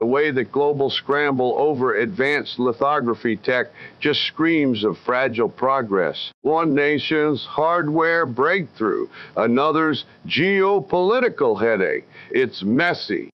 The way that global scramble over advanced lithography tech just screams of fragile progress. One nation's hardware breakthrough, another's geopolitical headache. It's messy,